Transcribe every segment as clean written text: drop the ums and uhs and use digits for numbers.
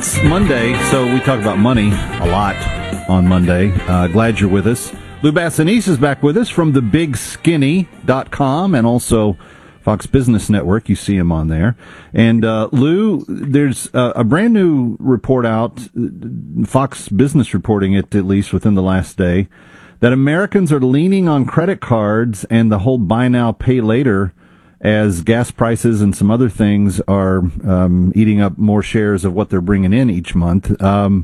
It's Monday, so we talk about money a lot on Monday. Glad you're with us. Lou Bassanese is back with us from thebigskinny.com and also Fox Business Network. You see him on there. And Lou, there's a brand new report out, Fox Business reporting it at least within the last day, that Americans are leaning on credit cards and the whole buy now, pay later as gas prices and some other things are eating up more shares of what they're bringing in each month.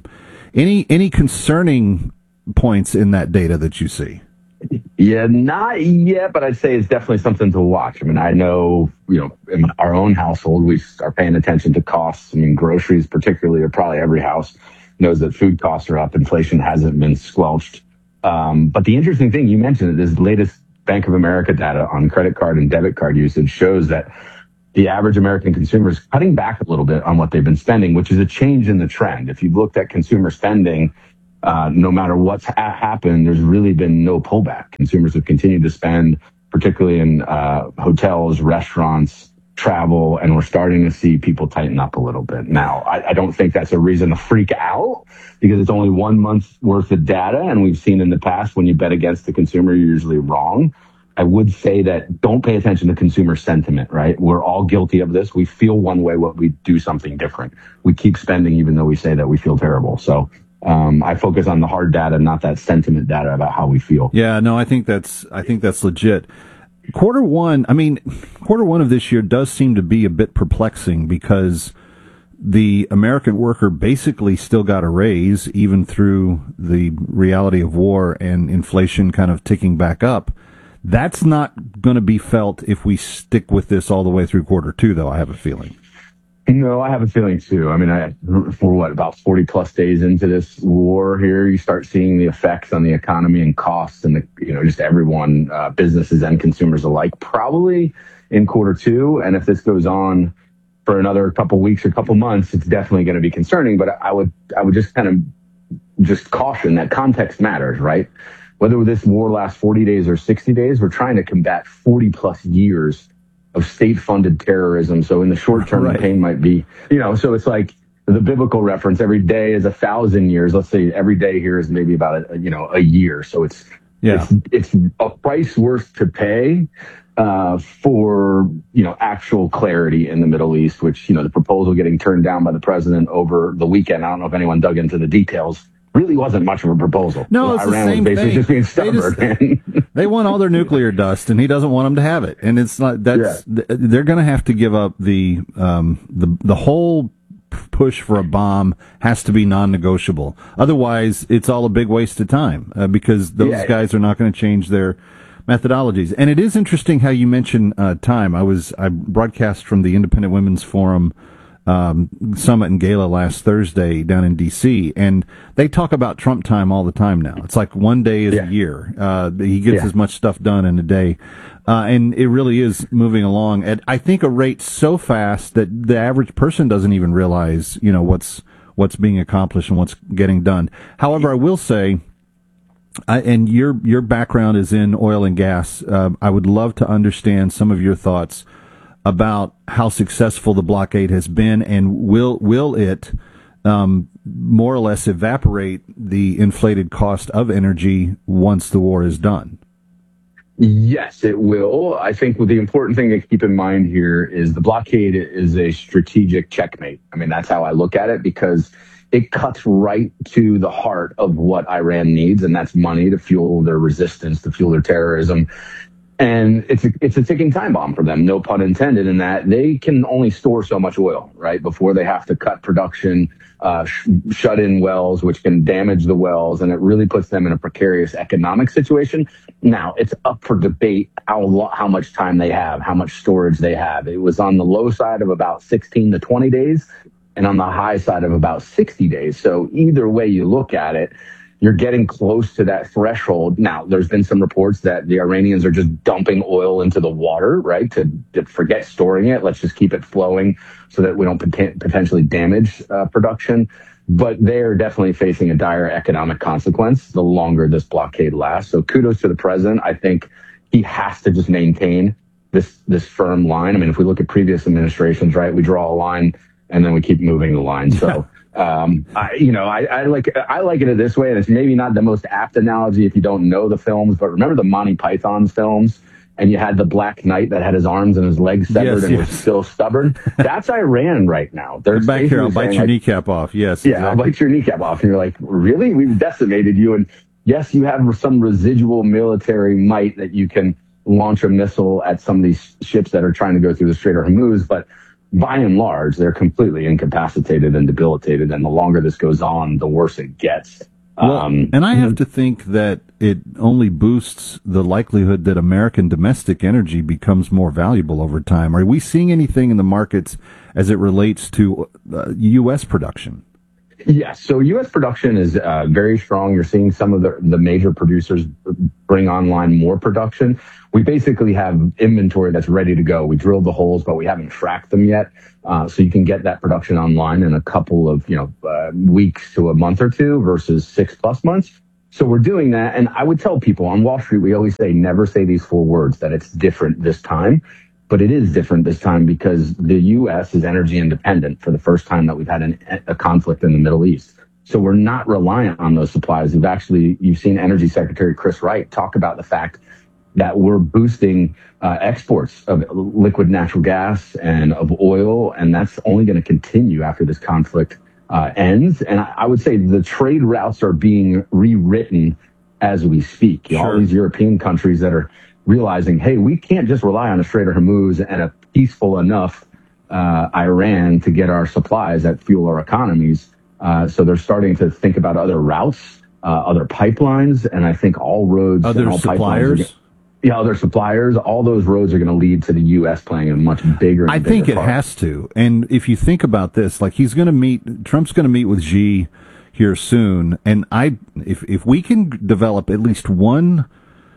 Any concerning points in that data that you see? Yeah, not yet, but I'd say it's definitely something to watch. I mean, I know, in our own household, we are paying attention to costs. I mean, groceries particularly, or probably every house knows that food costs are up. Inflation hasn't been squelched. But the interesting thing, you mentioned it, this latest Bank of America data on credit card and debit card usage shows that the average American consumer is cutting back a little bit on what they've been spending, which is a change in the trend. If you've looked at consumer spending, no matter what's happened, there's really been no pullback. Consumers have continued to spend, particularly in hotels, restaurants, travel, and we're starting to see people tighten up a little bit. Now, I don't think that's a reason to freak out because it's only 1 month's worth of data, and we've seen in the past when you bet against the consumer, you're usually wrong. I would say that don't pay attention to consumer sentiment, right? We're all guilty of this. We feel one way when we do something different. We keep spending even though we say that we feel terrible. So I focus on the hard data, not that sentiment data about how we feel. Yeah, no, I think that's legit. Quarter one of this year does seem to be a bit perplexing because the American worker basically still got a raise even through the reality of war and inflation kind of ticking back up. That's not going to be felt if we stick with this all the way through quarter two, though, I have a feeling. No, I have a feeling too. I mean, about 40 plus days into this war here, you start seeing the effects on the economy and costs and just everyone, businesses and consumers alike, probably in quarter two. And if this goes on for another couple weeks or couple months, it's definitely going to be concerning. But I would just kind of just caution that context matters, right? Whether this war lasts 40 days or 60 days, we're trying to combat 40 plus years of state-funded terrorism. So in the short term, The pain might be, so it's like the biblical reference, every day is 1,000 years. Let's say every day here is maybe about a year. So it's a price worth to pay for, actual clarity in the Middle East, which, the proposal getting turned down by the president over the weekend. I don't know if anyone dug into the details. Really wasn't much of a proposal. No, it's Iran the same was basically thing. Just being stubborn. They want all their nuclear dust, and he doesn't want them to have it. And it's not they're going to have to give up the whole push for a bomb has to be non-negotiable. Otherwise, it's all a big waste of time because those guys are not going to change their methodologies. And it is interesting how you mention time. I broadcast from the Independent Women's Forum summit and gala last Thursday down in D.C., and they talk about Trump time all the time now. It's like one day is a year. He gets as much stuff done in a day, and it really is moving along at, I think, a rate so fast that the average person doesn't even realize, what's being accomplished and what's getting done. However, I will say, and your background is in oil and gas, I would love to understand some of your thoughts about how successful the blockade has been, and will it more or less evaporate the inflated cost of energy once the war is done? Yes, it will. I think the important thing to keep in mind here is the blockade is a strategic checkmate. I mean, that's how I look at it, because it cuts right to the heart of what Iran needs, and that's money to fuel their resistance, to fuel their terrorism. And it's a ticking time bomb for them, no pun intended, in that they can only store so much oil, right, before they have to cut production, shut in wells, which can damage the wells, and it really puts them in a precarious economic situation. Now, it's up for debate how much time they have, how much storage they have. It was on the low side of about 16 to 20 days, and on the high side of about 60 days. So either way you look at it, you're getting close to that threshold. Now, there's been some reports that the Iranians are just dumping oil into the water, right, to forget storing it. Let's just keep it flowing so that we don't potentially damage production. But they're definitely facing a dire economic consequence the longer this blockade lasts. So kudos to the president. I think he has to just maintain this firm line. I mean, if we look at previous administrations, right, we draw a line and then we keep moving the line. So I like it this way, and it's maybe not the most apt analogy if you don't know the films, but remember the Monty Python films? And you had the Black Knight that had his arms and his legs severed was still stubborn. That's Iran right now. They're back here. I'll bite your kneecap off. Yes. Yeah, exactly. I'll bite your kneecap off. And you're like, really? We've decimated you. And yes, you have some residual military might that you can launch a missile at some of these ships that are trying to go through the Strait of Hormuz. But by and large, they're completely incapacitated and debilitated. And the longer this goes on, the worse it gets. Well, and I have to think that it only boosts the likelihood that American domestic energy becomes more valuable over time. Are we seeing anything in the markets as it relates to U.S. production? Yes. So U.S. production is very strong. You're seeing some of the major producers bring online more production. We basically have inventory that's ready to go. We drilled the holes, but we haven't fracked them yet. So you can get that production online in a couple of weeks to a month or two versus 6+ months. So we're doing that. And I would tell people on Wall Street, we always say, never say these 4 words, that it's different this time. But it is different this time because the U.S. is energy independent for the first time that we've had a conflict in the Middle East. So we're not reliant on those supplies. You've seen Energy Secretary Chris Wright talk about the fact that we're boosting exports of liquid natural gas and of oil, and that's only going to continue after this conflict ends. And I would say the trade routes are being rewritten as we speak. Sure. All these European countries that are realizing, hey, we can't just rely on the Strait of Hormuz and a peaceful enough Iran to get our supplies that fuel our economies. So they're starting to think about other routes, other pipelines, and I think all roads, other suppliers. Other suppliers. All those roads are going to lead to the U.S. playing a much bigger. I think it has to. And if you think about this, like Trump's going to meet with Xi here soon, and if we can develop at least one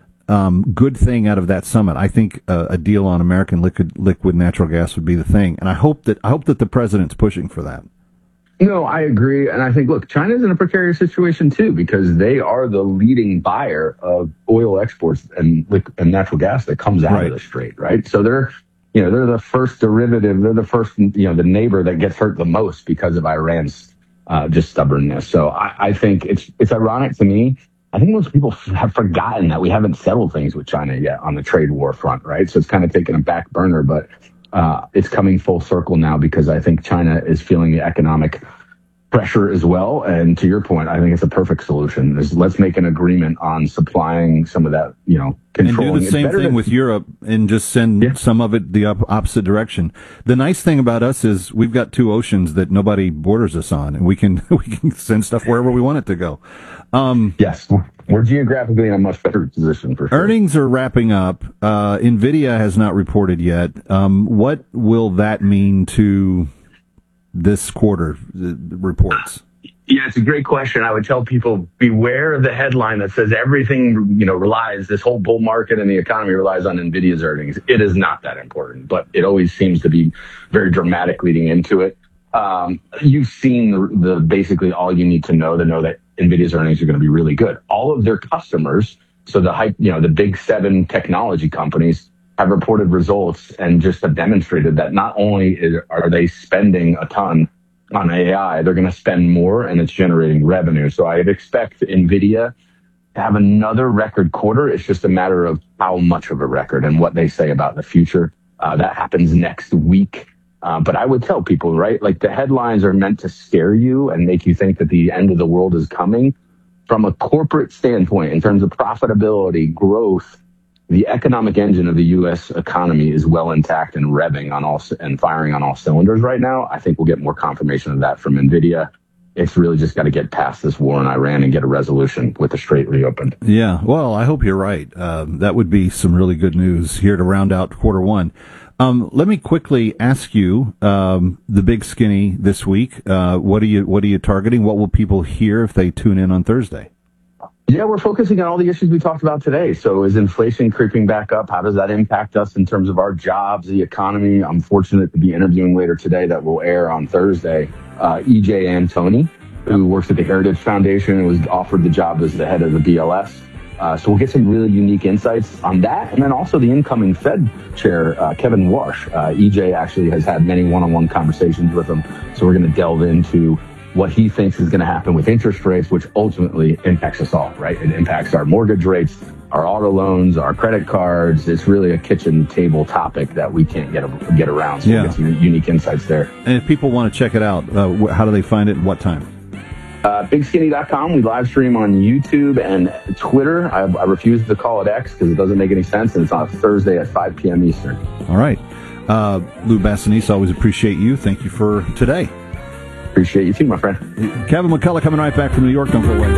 good thing out of that summit, I think a deal on American liquid natural gas would be the thing. And I hope that the president's pushing for that. No, I agree. And I think, look, China's in a precarious situation, too, because they are the leading buyer of oil exports and natural gas that comes out of the strait, right? So they're the first derivative. They're the first, the neighbor that gets hurt the most because of Iran's just stubbornness. So I think it's ironic to me. I think most people have forgotten that we haven't settled things with China yet on the trade war front, right? So it's kind of taken a back burner, but it's coming full circle now because I think China is feeling the economic pressure as well. And to your point, I think it's a perfect solution. Let's make an agreement on supplying some of that, controlling. And do the same thing with Europe and just send some of it the opposite direction. The nice thing about us is we've got 2 oceans that nobody borders us on, and we can send stuff wherever we want it to go. Yes, we're geographically in a much better position for sure. Earnings are wrapping up. NVIDIA has not reported yet. What will that mean to this quarter reports? Yeah, it's a great question. I would tell people, beware of the headline that says everything, relies, this whole bull market and the economy relies on NVIDIA's earnings. It is not that important, but it always seems to be very dramatic leading into it. You've seen the basically all you need to know that NVIDIA's earnings are going to be really good. All of their customers, so the big 7 technology companies, have reported results and just have demonstrated that not only are they spending a ton on AI, they're going to spend more and it's generating revenue. So I'd expect NVIDIA to have another record quarter. It's just a matter of how much of a record and what they say about the future. That happens next week. But I would tell people, right, like the headlines are meant to scare you and make you think that the end of the world is coming. From a corporate standpoint, in terms of profitability, growth, the economic engine of the U.S. economy is well intact and revving and firing on all cylinders right now. I think we'll get more confirmation of that from NVIDIA. It's really just got to get past this war in Iran and get a resolution with the strait reopened. Yeah, well, I hope you're right. That would be some really good news here to round out Q1. Let me quickly ask you, the big skinny this week. What are you targeting? What will people hear if they tune in on Thursday? Yeah, we're focusing on all the issues we talked about today. So is inflation creeping back up? How does that impact us in terms of our jobs, the economy? I'm fortunate to be interviewing later today that will air on Thursday. E.J. Antoni, who works at the Heritage Foundation and was offered the job as the head of the BLS. So we'll get some really unique insights on that. And then also the incoming Fed chair, Kevin Warsh. EJ actually has had many one-on-one conversations with him. So we're going to delve into what he thinks is going to happen with interest rates, which ultimately impacts us all, right? It impacts our mortgage rates, our auto loans, our credit cards. It's really a kitchen table topic that we can't get around. So we'll get some unique insights there. And if people want to check it out, how do they find it and what time? BigSkinny.com. We live stream on YouTube and Twitter. I refuse to call it X because it doesn't make any sense, and it's on Thursday at 5 p.m. Eastern. All right. Lou Bassanese, always appreciate you. Thank you for today. Appreciate you too, my friend. Kevin McCullough coming right back from New York. Don't go away.